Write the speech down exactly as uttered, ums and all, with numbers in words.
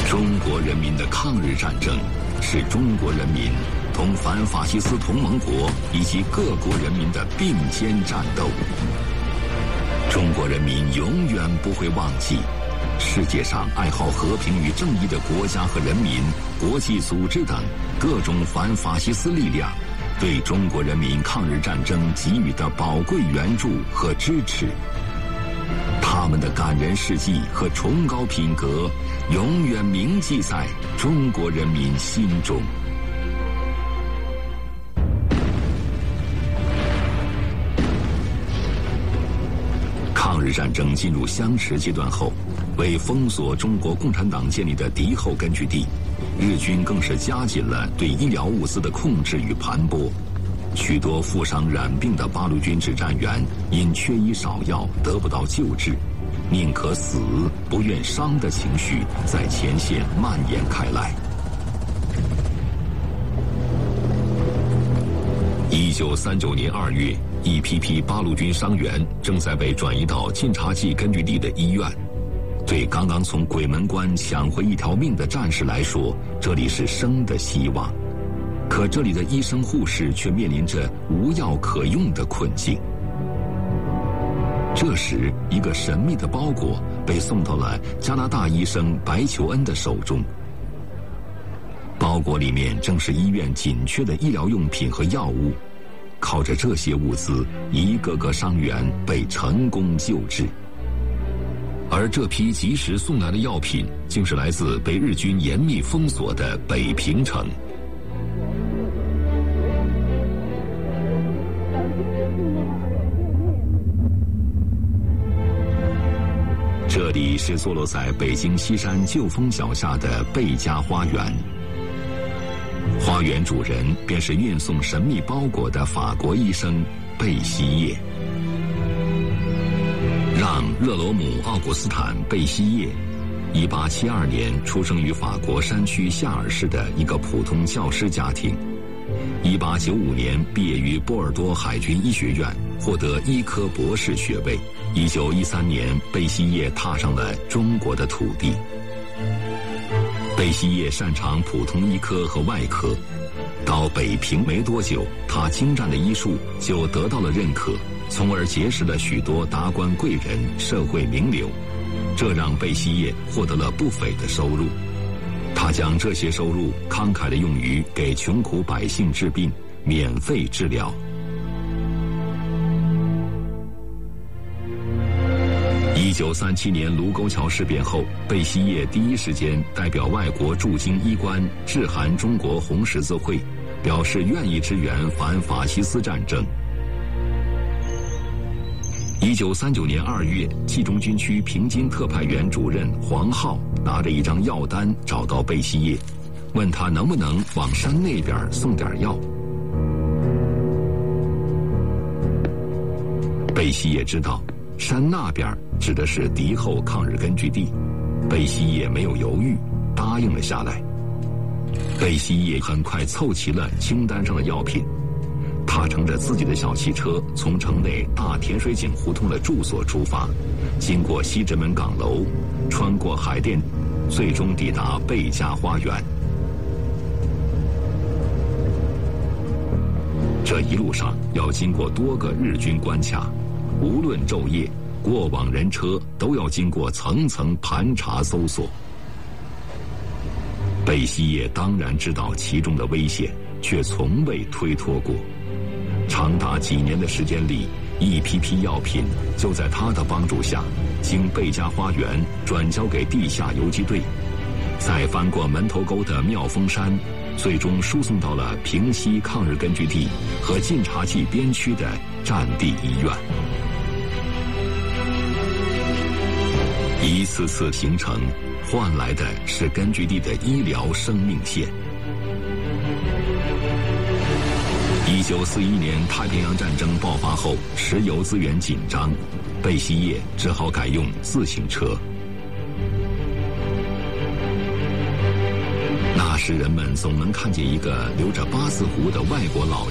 中国人民的抗日战争是中国人民同反法西斯同盟国以及各国人民的并肩战斗。中国人民永远不会忘记，世界上爱好和平与正义的国家和人民、国际组织等各种反法西斯力量对中国人民抗日战争给予的宝贵援助和支持。他们的感人事迹和崇高品格永远铭记在中国人民心中。抗日战争进入相持阶段后，为封锁中国共产党建立的敌后根据地，日军更是加紧了对医疗物资的控制与盘剥。许多负伤染病的八路军指战员因缺医少药得不到救治，宁可死不愿伤的情绪在前线蔓延开来。一九三九年二月，一批批八路军伤员正在被转移到晋察冀根据地的医院。对刚刚从鬼门关抢回一条命的战士来说，这里是生的希望。可这里的医生护士却面临着无药可用的困境。这时，一个神秘的包裹被送到了加拿大医生白求恩的手中。包裹里面正是医院紧缺的医疗用品和药物。靠着这些物资，一个个伤员被成功救治。而这批及时送来的药品，竟是来自被日军严密封锁的北平城。这里是坐落在北京西山旧峰脚下的贝家花园。花园主人便是运送神秘包裹的法国医生贝希叶。让·勒罗姆·奥古斯坦·贝希叶，一八七二年出生于法国山区夏尔市的一个普通教师家庭。一八九五年毕业于波尔多海军医学院，获得医科博士学位。一九一三年，贝希叶踏上了中国的土地。贝希叶擅长普通医科和外科，到北平没多久，他精湛的医术就得到了认可，从而结识了许多达官贵人、社会名流，这让贝希叶获得了不菲的收入。他将这些收入慷慨地用于给穷苦百姓治病，免费治疗。一九三七年卢沟桥事变后，贝希叶第一时间代表外国驻京医官致函中国红十字会，表示愿意支援反法西斯战争。一九三九年二月，冀中军区平津特派员主任黄浩拿着一张药单找到贝希叶，问他能不能往山那边送点药。贝希叶知道山那边指的是敌后抗日根据地，贝希叶没有犹豫，答应了下来。贝希叶很快凑齐了清单上的药品，他乘着自己的小汽车从城内大甜水井胡同的住所出发，经过西直门岗楼，穿过海淀，最终抵达贝家花园。这一路上要经过多个日军关卡，无论昼夜，过往人车都要经过层层盘查搜索。贝希叶当然知道其中的危险，却从未推脱过。长达几年的时间里，一批批药品就在他的帮助下，经贝家花园转交给地下游击队，再翻过门头沟的妙峰山，最终输送到了平西抗日根据地和晋察冀边区的战地医院。一次次行程换来的是根据地的医疗生命线。一九四一年太平洋战争爆发后，石油资源紧张，贝希叶只好改用自行车。那时人们总能看见一个留着八字胡的外国老